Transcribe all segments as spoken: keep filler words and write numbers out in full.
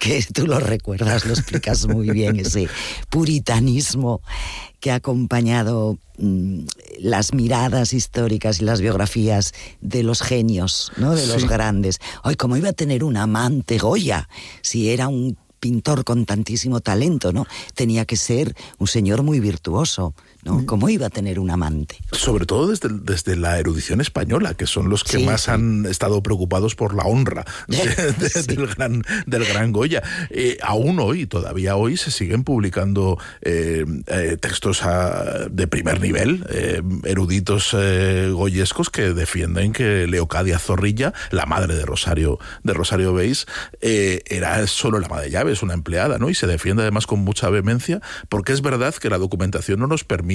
que tú lo recuerdas, lo explicas muy bien, ese puritanismo que ha acompañado mmm, las miradas históricas y las biografías de los genios, ¿no? De los sí. grandes. Ay, ¿cómo iba a tener un amante Goya si era un pintor con tantísimo talento, ¿no? Tenía que ser un señor muy virtuoso, ¿no? ¿Cómo iba a tener un amante? Sobre todo desde, desde la erudición española, que son los que sí, más sí. han estado preocupados por la honra de, de, sí. del, gran, del gran Goya. Eh, aún hoy, todavía hoy, se siguen publicando eh, eh, textos a, de primer nivel, eh, eruditos eh, goyescos que defienden que Leocadia Zorrilla, la madre de Rosario, de Rosario Beis, eh, era solo la ama de llaves, una empleada, ¿no? Y se defiende además con mucha vehemencia, porque es verdad que la documentación no nos permite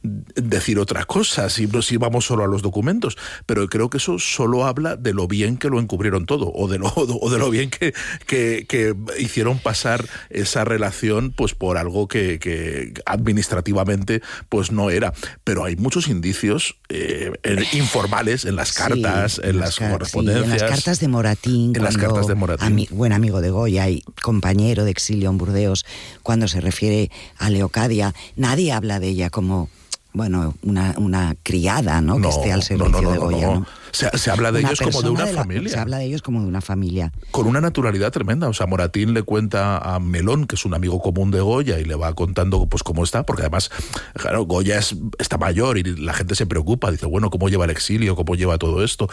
decir otra cosa si, si vamos solo a los documentos, pero creo que eso solo habla de lo bien que lo encubrieron todo, o de lo, o de lo bien que, que, que hicieron pasar esa relación pues por algo que, que administrativamente pues no era. Pero hay muchos indicios eh, informales en las cartas, sí, en, en las, las correspondencias. Sí, en las cartas de Moratín. En las cartas de Moratín. Ami, buen amigo de Goya y compañero de exilio en Burdeos, cuando se refiere a Leocadia, nadie habla de ella como, bueno, una, una criada, ¿no? no que esté al servicio no, no, no, de Goya, no, no. ¿no? Se, se habla de una ellos como de una de la, familia. Se habla de ellos como de una familia. Con una naturalidad tremenda. O sea, Moratín le cuenta a Melón, que es un amigo común de Goya, y le va contando pues cómo está, porque además, claro, Goya es, está mayor y la gente se preocupa. Dice, bueno, ¿cómo lleva el exilio? ¿Cómo lleva todo esto?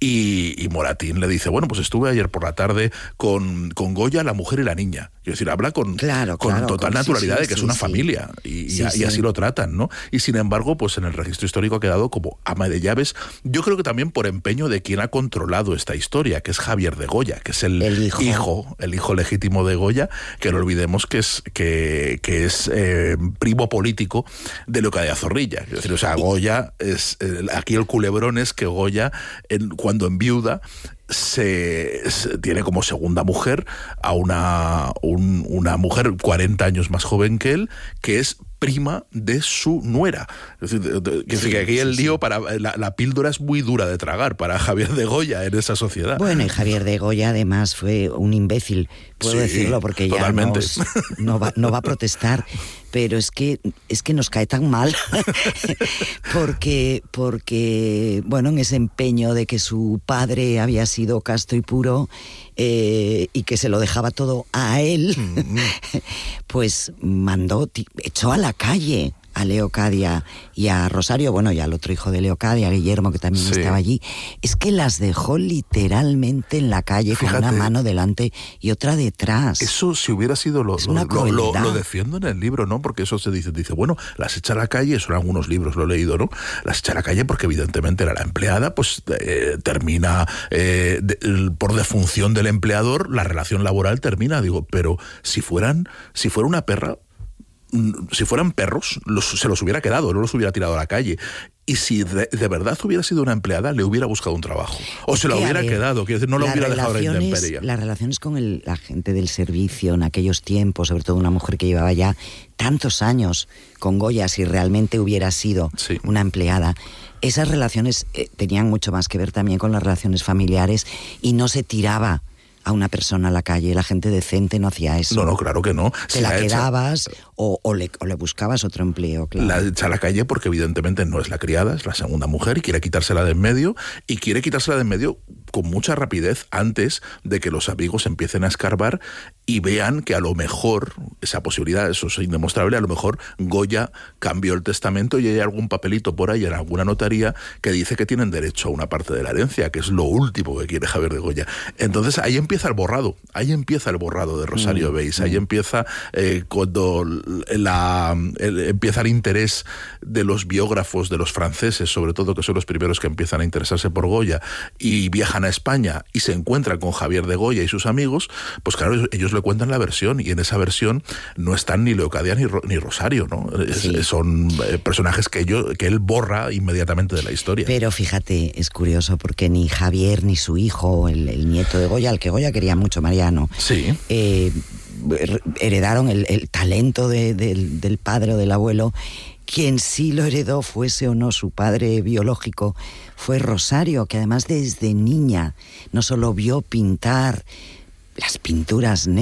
Y, y Moratín le dice, bueno, pues estuve ayer por la tarde con, con Goya, la mujer y la niña. Quiero decir, habla con, claro, con claro, total con, naturalidad sí, sí, de que sí, es una sí. familia. Y, sí, y, sí. y así lo tratan, ¿no? Y sin embargo, pues en el registro histórico ha quedado como ama de llaves. Yo creo que también por empeño de quien ha controlado esta historia, que es Javier de Goya, que es el, el hijo. hijo, el hijo legítimo de Goya, que no olvidemos que es que, que es eh, primo político de Leocadia Zorrilla. Es decir, o sea, Goya es eh, aquí el culebrón es que Goya, en, cuando enviuda, Se, se tiene como segunda mujer a una, un, una mujer cuarenta años más joven que él, que es prima de su nuera. Es decir, de, de, que, sí, que aquí sí, el lío, sí. para la, la píldora es muy dura de tragar para Javier de Goya en esa sociedad. Bueno, y Javier de Goya además fue un imbécil, puedo sí, decirlo, porque ya nos, no, va, no va a protestar, pero es que, es que nos cae tan mal, porque, porque, bueno, en ese empeño de que su padre había sido casto y puro, eh, y que se lo dejaba todo a él, mm. pues mandó, echó a la calle a Leocadia y a Rosario, bueno, y al otro hijo de Leocadia, Guillermo, que también sí. estaba allí. Es que las dejó literalmente en la calle. Fíjate, con una mano delante y otra detrás. Eso si hubiera sido lo, lo, lo, lo, lo defiendo en el libro, ¿no? Porque eso se dice, dice, bueno, las echa a la calle, son algunos libros, lo he leído, ¿no? Las echa a la calle porque evidentemente era la empleada, pues eh, termina eh, de, por defunción del empleador, la relación laboral termina, digo, pero si fueran, si fuera una perra, si fueran perros, los, se los hubiera quedado, no los hubiera tirado a la calle. Y si de, de verdad hubiera sido una empleada, le hubiera buscado un trabajo. O se la hubiera ver, quedado, quiero decir, no la hubiera dejado a la intemperie. Las relaciones con el, la gente del servicio en aquellos tiempos, sobre todo una mujer que llevaba ya tantos años con Goya, si realmente hubiera sido sí. una empleada, esas relaciones eh, tenían mucho más que ver también con las relaciones familiares y no se tiraba a una persona a la calle. La gente decente no hacía eso. No, no, claro que no. Te la, la quedabas o, o, le, o le buscabas otro empleo, claro. La echa a la calle porque evidentemente no es la criada, es la segunda mujer y quiere quitársela de en medio y quiere quitársela de en medio con mucha rapidez antes de que los amigos empiecen a escarbar y vean que a lo mejor, esa posibilidad, eso es indemostrable, a lo mejor Goya cambió el testamento y hay algún papelito por ahí en alguna notaría que dice que tienen derecho a una parte de la herencia, que es lo último que quiere Javier de Goya. Entonces ahí empieza el borrado, ahí empieza el borrado de Rosario mm, Beis, ahí mm. empieza eh, cuando la, el, empieza el interés de los biógrafos, de los franceses, sobre todo, que son los primeros que empiezan a interesarse por Goya y viajan a España y se encuentran con Javier de Goya y sus amigos, pues claro, ellos le cuentan la versión y en esa versión no están ni Leocadia ni, ni Rosario, ¿no? Sí. Es, son eh, personajes que, yo, que él borra inmediatamente de la historia. Pero fíjate, es curioso porque ni Javier ni su hijo, el, el nieto de Goya, al que Goya quería mucho, Mariano, sí. eh, heredaron el, el talento de, de, del padre o del abuelo. Quien sí lo heredó, fuese o no su padre biológico, fue Rosario, que además desde niña no solo vio pintar las pinturas negras,